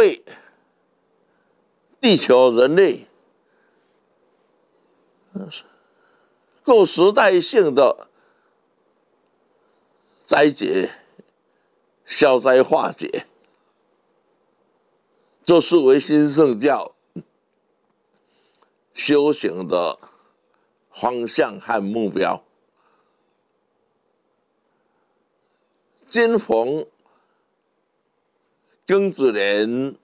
为地球人类各时代性的灾劫消灾化解，这是唯心圣教修行的方向和目标。今逢庚子年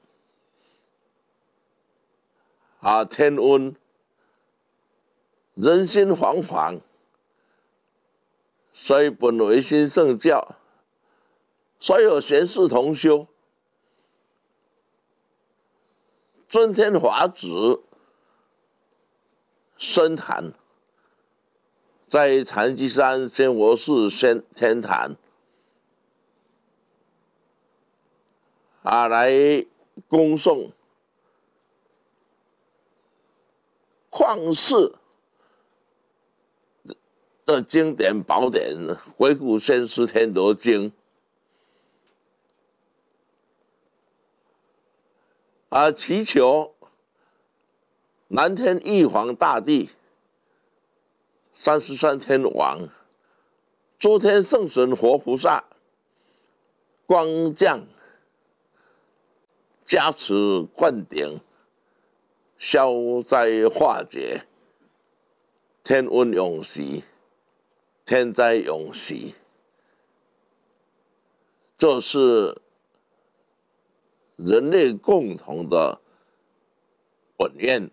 天温，人心惶惶，所以本唯心圣教所有贤士同修尊天法旨深坛，在禅机山仙佛寺天坛来恭送旷世的经典宝典《回古先师天德经》祈求南天玉皇大帝、33天王、诸天圣神活菩萨光降加持灌顶，消灾化解，天温永息，天灾永息。这是人类共同的本愿。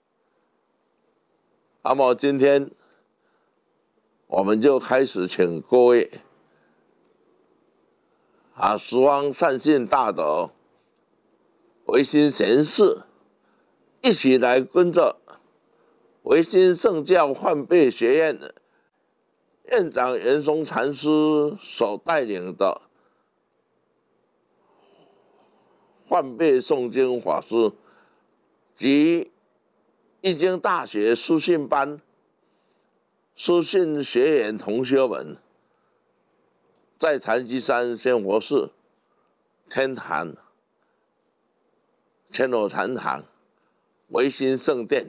那么今天我们就开始请各位十方善信大德、唯心贤士一起来跟着唯心圣教换辈学院院长圆松禅师所带领的换辈诵经法师及易经大学书信班书信学员同学们，在禅机山仙佛寺天坛千罗禅堂唯心圣殿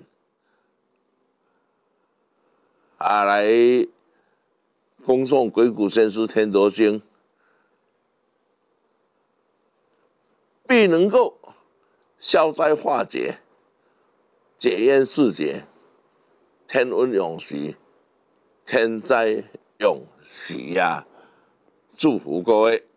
来恭诵《鬼谷先师天德经》，必能够消灾化解、解冤释结、天温永息、天灾永息呀！祝福各位。